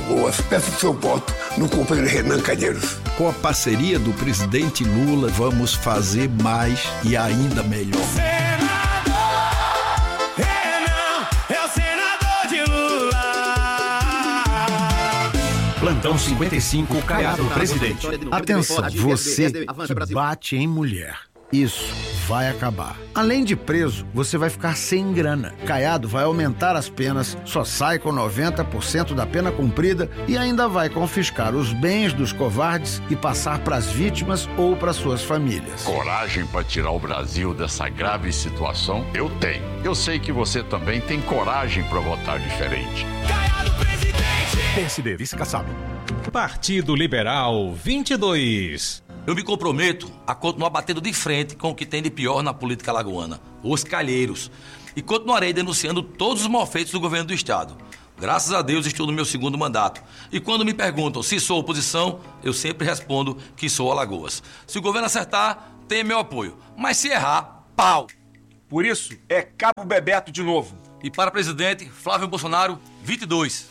Alagoas. Peço seu voto no companheiro Renan Calheiros. Com a parceria do presidente Lula, vamos fazer mais e ainda melhor. Plantão 55, Caiado, presidente. Atenção, você que bate em mulher. Isso vai acabar. Além de preso, você vai ficar sem grana. Caiado vai aumentar as penas, só sai com 90% da pena cumprida e ainda vai confiscar os bens dos covardes e passar para as vítimas ou para suas famílias. Coragem para tirar o Brasil dessa grave situação? Eu tenho. Eu sei que você também tem coragem para votar diferente. Caiado, presidente! PSD, vice-caçado. Partido Liberal 22. Eu me comprometo a continuar batendo de frente com o que tem de pior na política alagoana, os calheiros, e continuarei denunciando todos os malfeitos do governo do estado. Graças a Deus estou no meu segundo mandato. E quando me perguntam se sou oposição, eu sempre respondo que sou Alagoas. Se o governo acertar, tem meu apoio. Mas se errar, pau! Por isso, é Cabo Bebeto de novo. E para presidente, Flávio Bolsonaro, 22.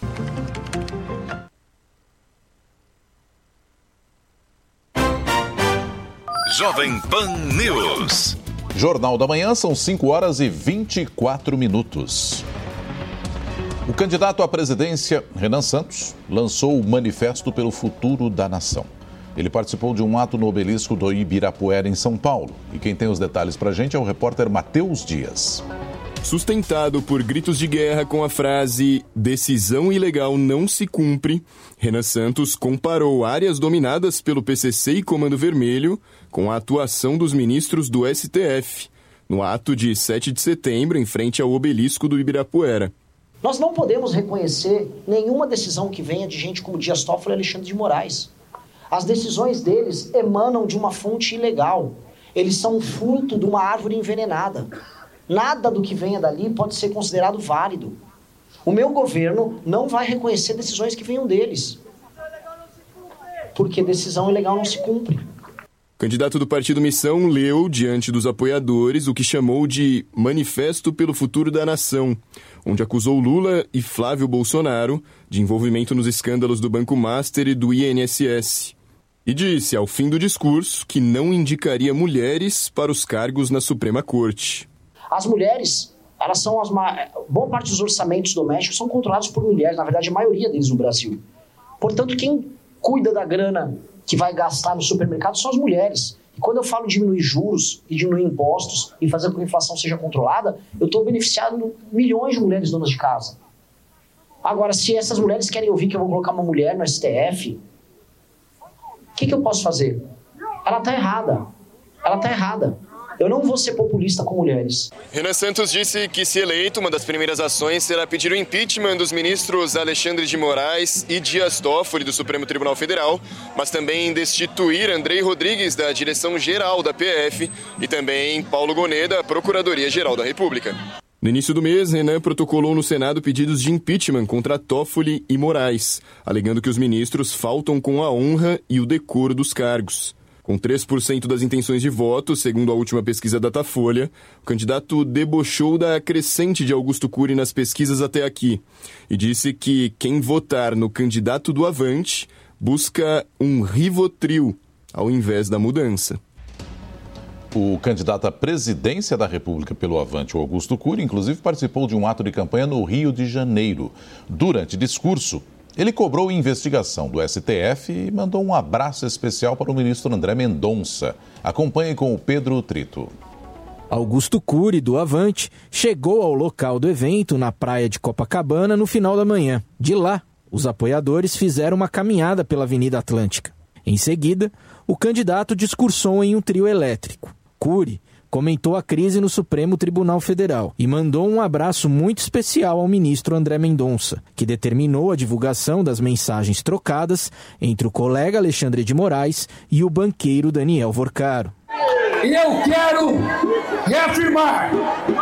Jovem Pan News. Jornal da Manhã, são 5h24. O candidato à presidência, Renan Santos, lançou o Manifesto pelo Futuro da Nação. Ele participou de um ato no obelisco do Ibirapuera, em São Paulo. E quem tem os detalhes pra gente é o repórter Matheus Dias. Sustentado por gritos de guerra com a frase "decisão ilegal não se cumpre", Renan Santos comparou áreas dominadas pelo PCC e Comando Vermelho com a atuação dos ministros do STF, no ato de 7 de setembro, em frente ao obelisco do Ibirapuera. Nós não podemos reconhecer nenhuma decisão que venha de gente como Dias Toffoli e Alexandre de Moraes. As decisões deles emanam de uma fonte ilegal. Eles são fruto de uma árvore envenenada. Nada do que venha dali pode ser considerado válido. O meu governo não vai reconhecer decisões que venham deles. Porque decisão ilegal não se cumpre. O candidato do Partido Missão leu, diante dos apoiadores, o que chamou de Manifesto pelo Futuro da Nação, onde acusou Lula e Flávio Bolsonaro de envolvimento nos escândalos do Banco Master e do INSS. E disse, ao fim do discurso, que não indicaria mulheres para os cargos na Suprema Corte. As mulheres, elas são boa parte dos orçamentos domésticos são controlados por mulheres, na verdade a maioria deles no Brasil. Portanto, quem cuida da grana que vai gastar no supermercado são as mulheres. E quando eu falo em diminuir juros e diminuir impostos e fazer com que a inflação seja controlada, eu estou beneficiando milhões de mulheres donas de casa. Agora, se essas mulheres querem ouvir que eu vou colocar uma mulher no STF, o que eu posso fazer? Ela está errada. Ela está errada. Eu não vou ser populista com mulheres. Renan Santos disse que, se eleito, uma das primeiras ações será pedir o impeachment dos ministros Alexandre de Moraes e Dias Toffoli do Supremo Tribunal Federal, mas também destituir Andrei Rodrigues da direção-geral da PF e também Paulo Gonet da Procuradoria-Geral da República. No início do mês, Renan protocolou no Senado pedidos de impeachment contra Toffoli e Moraes, alegando que os ministros faltam com a honra e o decoro dos cargos. Com 3% das intenções de voto, segundo a última pesquisa Datafolha, o candidato debochou da crescente de Augusto Cury nas pesquisas até aqui e disse que quem votar no candidato do Avante busca um Rivotril ao invés da mudança. O candidato à presidência da República pelo Avante, o Augusto Cury, inclusive participou de um ato de campanha no Rio de Janeiro. Durante discurso, ele cobrou investigação do STF e mandou um abraço especial para o ministro André Mendonça. Acompanhe com o Pedro Trito. Augusto Cury, do Avante, chegou ao local do evento, na praia de Copacabana, no final da manhã. De lá, os apoiadores fizeram uma caminhada pela Avenida Atlântica. Em seguida, o candidato discursou em um trio elétrico. Cury comentou a crise no Supremo Tribunal Federal e mandou um abraço muito especial ao ministro André Mendonça, que determinou a divulgação das mensagens trocadas entre o colega Alexandre de Moraes e o banqueiro Daniel Vorcaro. E eu quero reafirmar,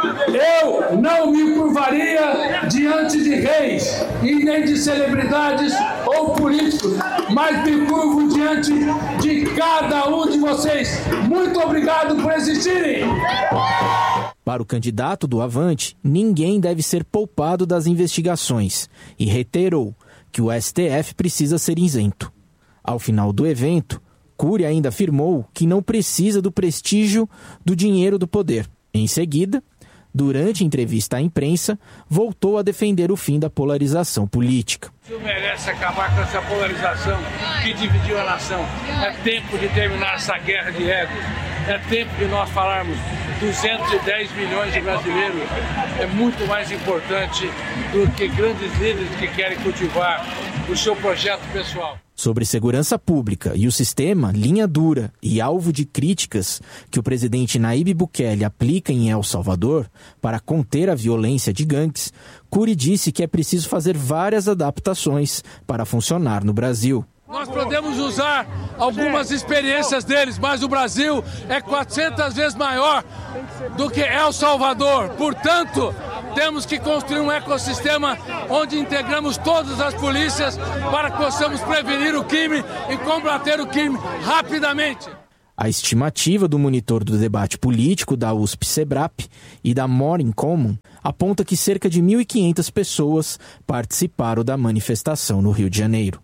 eu não me curvaria diante de reis e nem de celebridades ou políticos, mas me curvo diante de cada um de vocês. Muito obrigado por existirem. Para o candidato do Avante, ninguém deve ser poupado das investigações e reiterou que o STF precisa ser isento. Ao final do evento, Cury ainda afirmou que não precisa do prestígio do dinheiro do poder. Em seguida, durante entrevista à imprensa, voltou a defender o fim da polarização política. O Brasil merece acabar com essa polarização que dividiu a nação. É tempo de terminar essa guerra de egos. É tempo de nós falarmos 210 milhões de brasileiros. É muito mais importante do que grandes líderes que querem cultivar o seu projeto pessoal. Sobre segurança pública e o sistema linha dura e alvo de críticas que o presidente Nayib Bukele aplica em El Salvador para conter a violência de gangues, Cury disse que é preciso fazer várias adaptações para funcionar no Brasil. Nós podemos usar algumas experiências deles, mas o Brasil é 400 vezes maior do que El Salvador. Portanto, temos que construir um ecossistema onde integramos todas as polícias para que possamos prevenir o crime e combater o crime rapidamente. A estimativa do monitor do debate político da USP-CEBRAP e da More in Common aponta que cerca de 1.500 pessoas participaram da manifestação no Rio de Janeiro.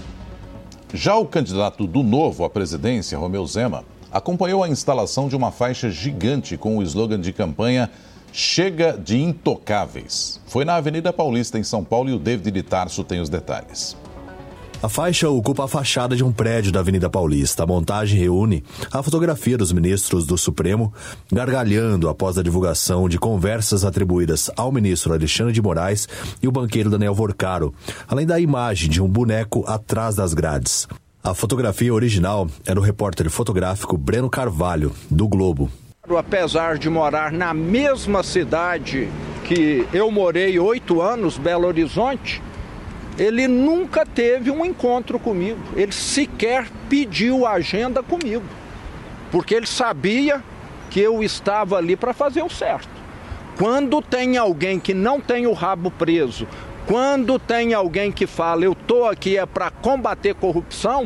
Já o candidato do Novo à presidência, Romeu Zema, acompanhou a instalação de uma faixa gigante com o slogan de campanha Chega de Intocáveis. Foi na Avenida Paulista, em São Paulo, e o David de Tarso tem os detalhes. A faixa ocupa a fachada de um prédio da Avenida Paulista. A montagem reúne a fotografia dos ministros do Supremo gargalhando após a divulgação de conversas atribuídas ao ministro Alexandre de Moraes e o banqueiro Daniel Vorcaro, além da imagem de um boneco atrás das grades. A fotografia original é do repórter fotográfico Breno Carvalho, do Globo. Apesar de morar na mesma cidade que eu morei 8 anos, Belo Horizonte, ele nunca teve um encontro comigo, ele sequer pediu agenda comigo, porque ele sabia que eu estava ali para fazer o certo. Quando tem alguém que não tem o rabo preso, quando tem alguém que fala, eu estou aqui é para combater corrupção,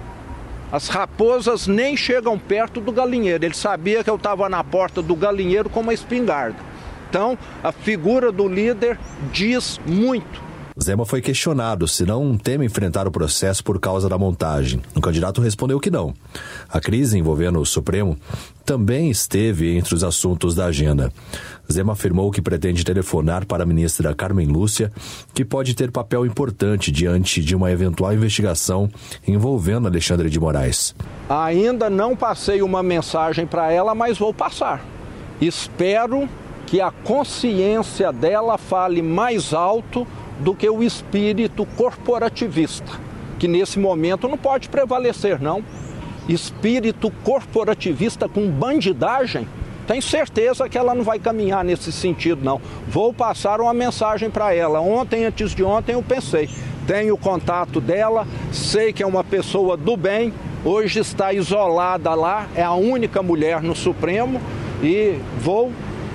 as raposas nem chegam perto do galinheiro. Ele sabia que eu estava na porta do galinheiro com uma espingarda. Então, a figura do líder diz muito. Zema foi questionado se não teme enfrentar o processo por causa da montagem. O candidato respondeu que não. A crise envolvendo o Supremo também esteve entre os assuntos da agenda. Zema afirmou que pretende telefonar para a ministra Carmen Lúcia, que pode ter papel importante diante de uma eventual investigação envolvendo Alexandre de Moraes. Ainda não passei uma mensagem para ela, mas vou passar. Espero que a consciência dela fale mais alto do que o espírito corporativista, que nesse momento não pode prevalecer, não. Espírito corporativista com bandidagem, tenho certeza que ela não vai caminhar nesse sentido, não. Vou passar uma mensagem para ela. Ontem, antes de ontem, eu pensei, tenho o contato dela, sei que é uma pessoa do bem, hoje está isolada lá, é a única mulher no Supremo e vou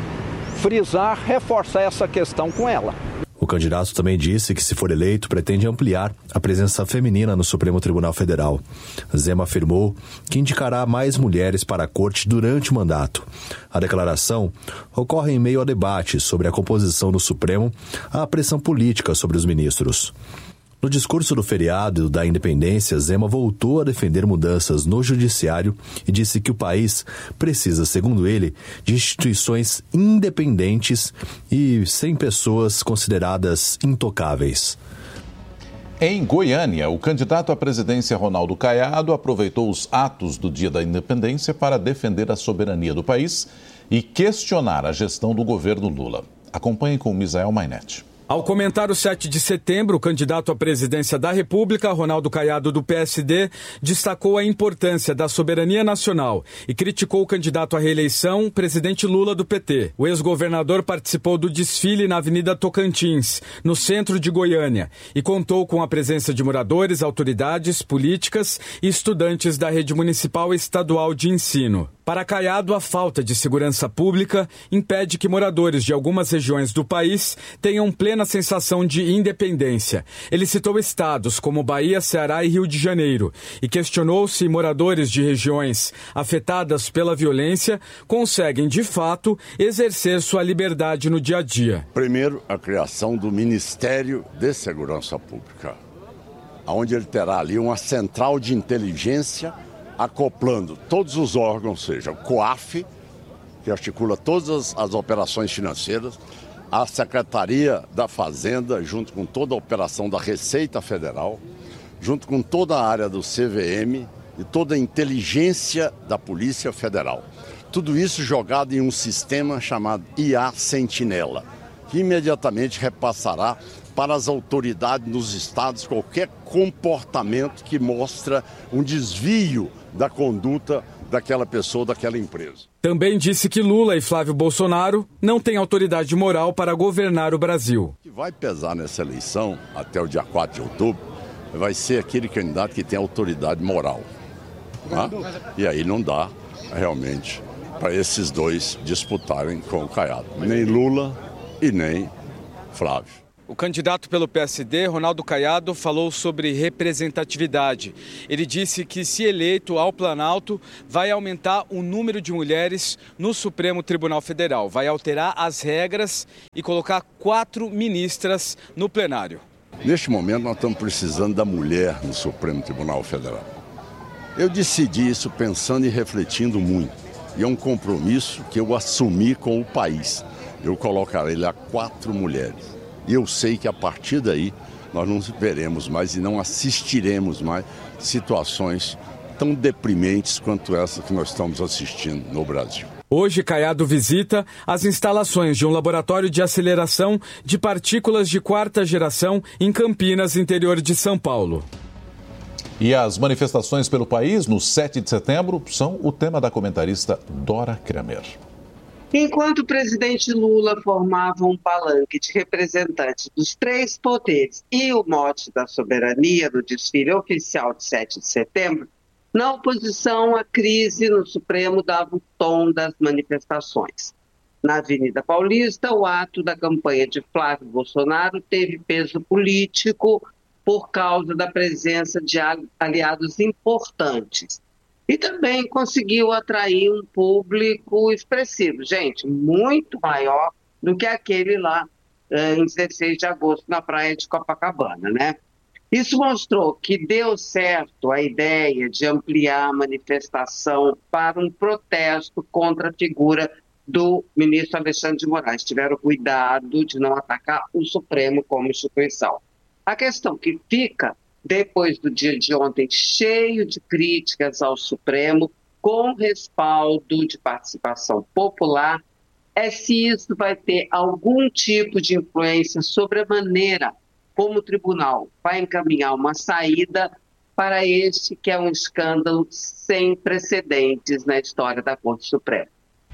frisar, reforçar essa questão com ela. O candidato também disse que, se for eleito, pretende ampliar a presença feminina no Supremo Tribunal Federal. Zema afirmou que indicará mais mulheres para a corte durante o mandato. A declaração ocorre em meio a debates sobre a composição do Supremo, a pressão política sobre os ministros. No discurso do feriado da Independência, Zema voltou a defender mudanças no judiciário e disse que o país precisa, segundo ele, de instituições independentes e sem pessoas consideradas intocáveis. Em Goiânia, o candidato à presidência Ronaldo Caiado aproveitou os atos do Dia da Independência para defender a soberania do país e questionar a gestão do governo Lula. Acompanhe com o Misael Mainetti. Ao comentar o 7 de setembro, o candidato à presidência da República, Ronaldo Caiado, do PSD, destacou a importância da soberania nacional e criticou o candidato à reeleição, presidente Lula, do PT. O ex-governador participou do desfile na Avenida Tocantins, no centro de Goiânia, e contou com a presença de moradores, autoridades, políticas e estudantes da rede municipal e estadual de ensino. Para Caiado, a falta de segurança pública impede que moradores de algumas regiões do país tenham plena sensação de independência. Ele citou estados como Bahia, Ceará e Rio de Janeiro e questionou se moradores de regiões afetadas pela violência conseguem, de fato, exercer sua liberdade no dia a dia. Primeiro, a criação do Ministério de Segurança Pública. onde ele terá ali uma central de inteligência acoplando todos os órgãos, ou seja, o COAF, que articula todas as operações financeiras, a Secretaria da Fazenda, junto com toda a operação da Receita Federal, junto com toda a área do CVM e toda a inteligência da Polícia Federal. Tudo isso jogado em um sistema chamado IA Sentinela, que imediatamente repassará para as autoridades nos estados qualquer comportamento que mostra um desvio da conduta daquela pessoa, daquela empresa. Também disse que Lula e Flávio Bolsonaro não têm autoridade moral para governar o Brasil. O que vai pesar nessa eleição, até o dia 4 de outubro, vai ser aquele candidato que tem autoridade moral. Tá? E aí não dá, realmente, para esses dois disputarem com o Caiado. Nem Lula e nem Flávio. O candidato pelo PSD, Ronaldo Caiado, falou sobre representatividade. Ele disse que, se eleito ao Planalto, vai aumentar o número de mulheres no Supremo Tribunal Federal. Vai alterar as regras e colocar 4 ministras no plenário. Neste momento, nós estamos precisando da mulher no Supremo Tribunal Federal. Eu decidi isso pensando e refletindo muito. E é um compromisso que eu assumi com o país. Eu colocarei lá 4 mulheres. E eu sei que a partir daí nós não veremos mais e não assistiremos mais situações tão deprimentes quanto essa que nós estamos assistindo no Brasil. Hoje, Caiado visita as instalações de um laboratório de aceleração de partículas de 4ª geração em Campinas, interior de São Paulo. E as manifestações pelo país no 7 de setembro são o tema da comentarista Dora Kramer. Enquanto o presidente Lula formava um palanque de representantes dos 3 poderes e o mote da soberania no desfile oficial de 7 de setembro, na oposição, a crise no Supremo dava o tom das manifestações. Na Avenida Paulista, o ato da campanha de Flávio Bolsonaro teve peso político por causa da presença de aliados importantes. E também conseguiu atrair um público expressivo, gente, muito maior do que aquele lá em 16 de agosto na praia de Copacabana, né? Isso mostrou que deu certo a ideia de ampliar a manifestação para um protesto contra a figura do ministro Alexandre de Moraes. Tiveram cuidado de não atacar o Supremo como instituição. A questão que fica, depois do dia de ontem, cheio de críticas ao Supremo, com respaldo de participação popular, é se isso vai ter algum tipo de influência sobre a maneira como o tribunal vai encaminhar uma saída para este que é um escândalo sem precedentes na história da Corte Suprema.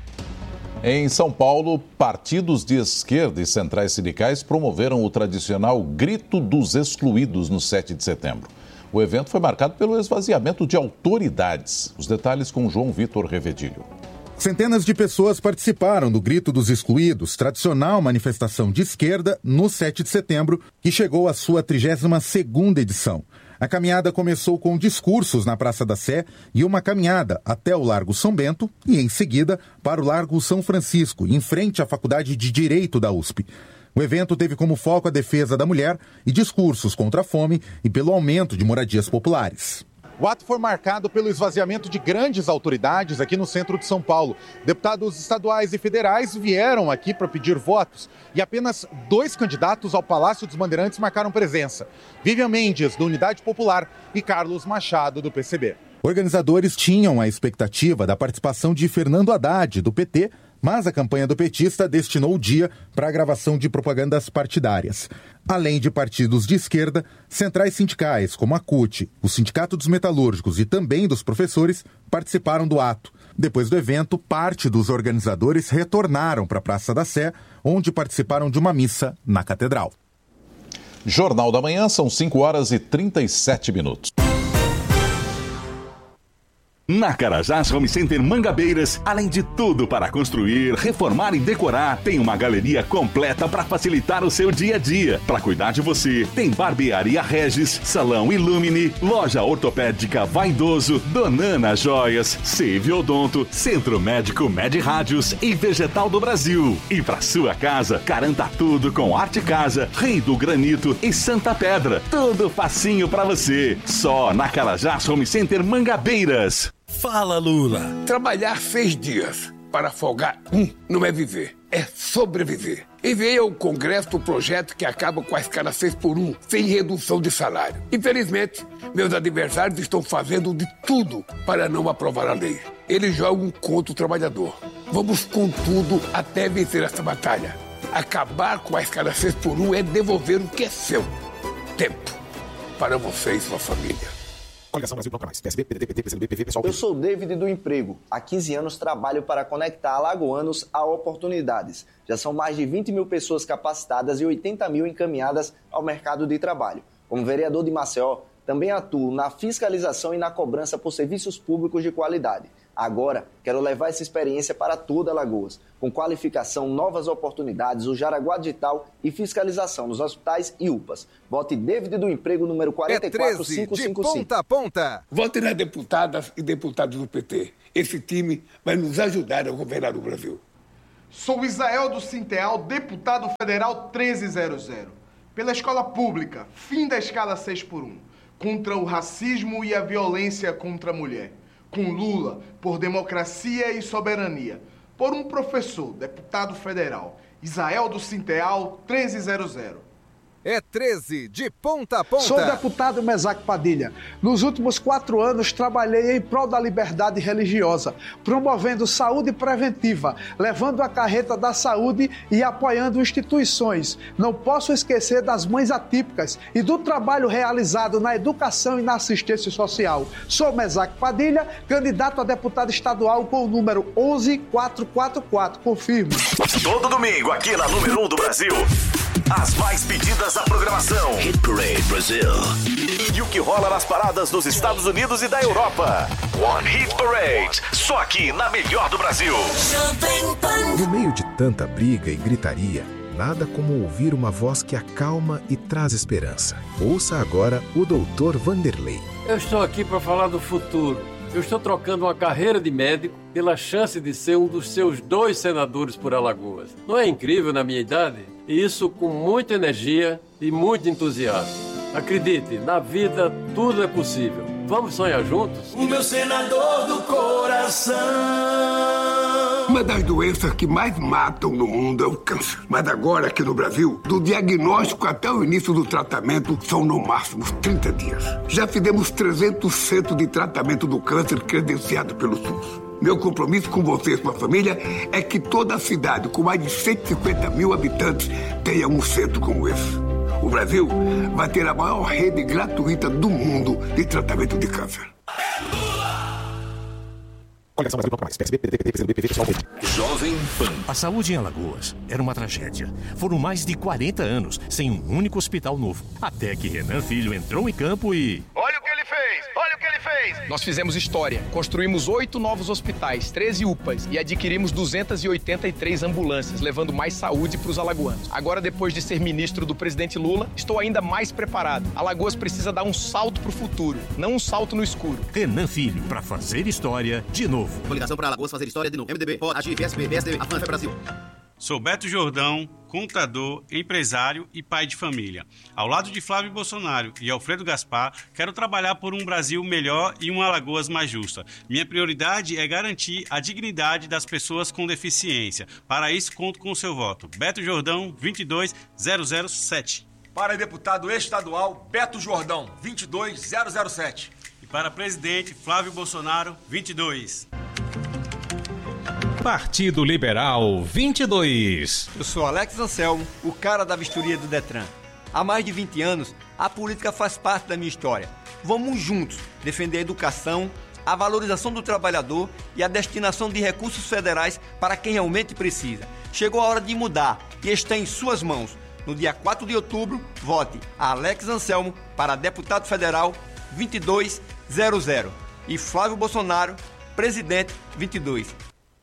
Em São Paulo, partidos de esquerda e centrais sindicais promoveram o tradicional Grito dos Excluídos no 7 de setembro. O evento foi marcado pelo esvaziamento de autoridades. Os detalhes com João Vitor Revedilho. Centenas de pessoas participaram do Grito dos Excluídos, tradicional manifestação de esquerda, no 7 de setembro, que chegou à sua 32ª edição. A caminhada começou com discursos na Praça da Sé e uma caminhada até o Largo São Bento e, em seguida, para o Largo São Francisco, em frente à Faculdade de Direito da USP. O evento teve como foco a defesa da mulher e discursos contra a fome e pelo aumento de moradias populares. O ato foi marcado pelo esvaziamento de grandes autoridades aqui no centro de São Paulo. Deputados estaduais e federais vieram aqui para pedir votos e apenas 2 candidatos ao Palácio dos Bandeirantes marcaram presença: Vivian Mendes, do Unidade Popular, e Carlos Machado, do PCB. Organizadores tinham a expectativa da participação de Fernando Haddad, do PT, mas a campanha do petista destinou o dia para a gravação de propagandas partidárias. Além de partidos de esquerda, centrais sindicais como a CUT, o Sindicato dos Metalúrgicos e também dos professores participaram do ato. Depois do evento, parte dos organizadores retornaram para a Praça da Sé, onde participaram de uma missa na Catedral. Jornal da Manhã, são 5 horas e 37 minutos. Na Carajás Home Center Mangabeiras, além de tudo para construir, reformar e decorar, tem uma galeria completa para facilitar o seu dia a dia. Para cuidar de você, tem Barbearia Regis, Salão Illumine, Loja Ortopédica Vaidoso, Donana Joias, Save Odonto, Centro Médico Med Rádios e Vegetal do Brasil. E para sua casa, garanta tudo com Arte Casa, Rei do Granito e Santa Pedra. Tudo facinho para você. Só na Carajás Home Center Mangabeiras. Fala, Lula. Trabalhar 6 dias para folgar não é viver, é sobreviver. Enviei ao Congresso o projeto que acaba com a escala 6x1, sem redução de salário. Infelizmente, meus adversários estão fazendo de tudo para não aprovar a lei. Eles jogam contra o trabalhador. Vamos com tudo até vencer essa batalha. Acabar com a escala 6x1 é devolver o que é seu. Tempo para você e sua família. Coligação Brasil Bloco Mais, PSB, PDT, PT, PCdoB, PV, PSOL. Eu sou David do Emprego. Há 15 anos trabalho para conectar alagoanos a oportunidades. Já são mais de 20 mil pessoas capacitadas e 80 mil encaminhadas ao mercado de trabalho. Como vereador de Maceió, também atuo na fiscalização e na cobrança por serviços públicos de qualidade. Agora, quero levar essa experiência para toda Alagoas, com qualificação, novas oportunidades, o Jaraguá Digital e fiscalização nos hospitais e UPAs. Vote David do Emprego, número 44555. De ponta a ponta. Vote nas deputadas e deputados do PT. Esse time vai nos ajudar a governar o Brasil. Sou Isael do Sinteal, deputado federal 1300. Pela escola pública, fim da escala 6x1. Contra o racismo e a violência contra a mulher. Com Lula, por democracia e soberania. Por um professor, deputado federal, Isael do Sinteal 1300. É 13, de ponta a ponta. Sou o deputado Mesaque Padilha. Nos últimos 4 anos, trabalhei em prol da liberdade religiosa, promovendo saúde preventiva, levando a carreta da saúde e apoiando instituições. Não posso esquecer das mães atípicas e do trabalho realizado na educação e na assistência social. Sou Mesaque Padilha, candidato a deputado estadual com o número 11444. Confirma. Todo domingo, aqui na número 1 do Brasil. As mais pedidas da programação. Hit Parade Brasil. E o que rola nas paradas dos Estados Unidos e da Europa. One Hit Parade. Só aqui na melhor do Brasil. No meio de tanta briga e gritaria, nada como ouvir uma voz que acalma e traz esperança. Ouça agora o Dr. Vanderlei. Eu estou aqui para falar do futuro. Eu estou trocando uma carreira de médico pela chance de ser um dos seus 2 senadores por Alagoas. Não é incrível na minha idade? E isso com muita energia e muito entusiasmo. Acredite, na vida tudo é possível. Vamos sonhar juntos? O meu senador do coração. Uma das doenças que mais matam no mundo é o câncer. Mas agora, aqui no Brasil, do diagnóstico até o início do tratamento, são no máximo 30 dias. Já fizemos 300 centros de tratamento do câncer credenciado pelo SUS. Meu compromisso com você e sua família é que toda a cidade, com mais de 150 mil habitantes, tenha um centro como esse. O Brasil vai ter a maior rede gratuita do mundo de tratamento de câncer. Coligação Brasil Bloco Mais, PSB, PDT, PCdoB, PV, PSOL. Jovem Pan. A saúde em Alagoas era uma tragédia. Foram mais de 40 anos sem um único hospital novo. Até que Renan Filho entrou em campo e... Olha o que ele fez! Olha o que ele fez! Nós fizemos história. Construímos 8 novos hospitais, 13 UPAs e adquirimos 283 ambulâncias, levando mais saúde para os alagoanos. Agora, depois de ser ministro do presidente Lula, estou ainda mais preparado. Alagoas precisa dar um salto para o futuro, não um salto no escuro. Renan Filho, para fazer história de novo. Coligação para Alagoas fazer história de novo. MDB, POD, AGI, PSB, PSDB, AFAN, Brasil. Sou Beto Jordão, contador, empresário e pai de família. Ao lado de Flávio Bolsonaro e Alfredo Gaspar, quero trabalhar por um Brasil melhor e uma Alagoas mais justa. Minha prioridade é garantir a dignidade das pessoas com deficiência. Para isso, conto com o seu voto. Beto Jordão, 22007. Para deputado estadual, Beto Jordão, 22007. E para presidente, Flávio Bolsonaro, 22. Partido Liberal 22. Eu sou Alex Anselmo, o cara da vistoria do Detran. Há mais de 20 anos, a política faz parte da minha história. Vamos juntos defender a educação, a valorização do trabalhador e a destinação de recursos federais para quem realmente precisa. Chegou a hora de mudar e está em suas mãos. No dia 4 de outubro, vote Alex Anselmo para deputado federal 2200. e Flávio Bolsonaro, presidente 22.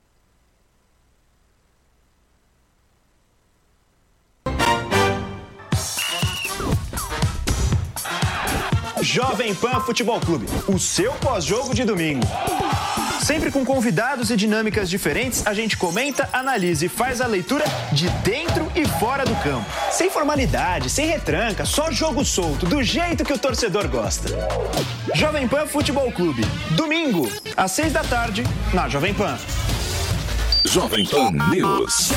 Jovem Pan Futebol Clube, o seu pós-jogo de domingo. Sempre com convidados e dinâmicas diferentes, a gente comenta, analisa e faz a leitura de dentro e fora do campo. Sem formalidade, sem retranca, só jogo solto, do jeito que o torcedor gosta. Jovem Pan Futebol Clube, domingo, às 6 da tarde, na Jovem Pan. Jovem Pan News.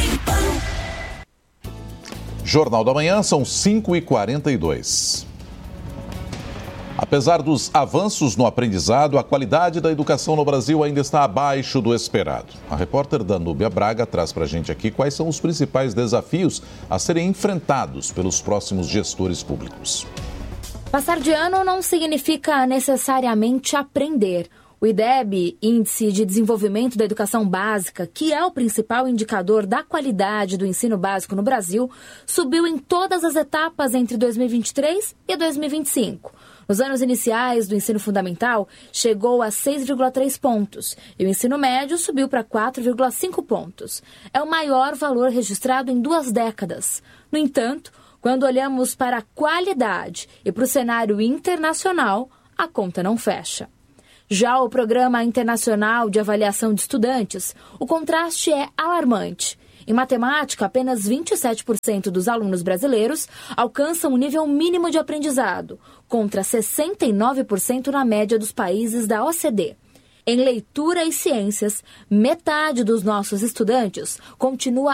Jornal da Manhã, são 5h42. Apesar dos avanços no aprendizado, a qualidade da educação no Brasil ainda está abaixo do esperado. A repórter Danúbia Braga traz para a gente aqui quais são os principais desafios a serem enfrentados pelos próximos gestores públicos. Passar de ano não significa necessariamente aprender. O IDEB, Índice de Desenvolvimento da Educação Básica, que é o principal indicador da qualidade do ensino básico no Brasil, subiu em todas as etapas entre 2023 e 2025. Nos anos iniciais do ensino fundamental, chegou a 6,3 pontos e o ensino médio subiu para 4,5 pontos. É o maior valor registrado em 2 décadas. No entanto, quando olhamos para a qualidade e para o cenário internacional, a conta não fecha. Já o Programa Internacional de Avaliação de Estudantes, o contraste é alarmante. Em matemática, apenas 27% dos alunos brasileiros alcançam o nível mínimo de aprendizado, contra 69% na média dos países da OCDE. Em leitura e ciências, metade dos nossos estudantes continua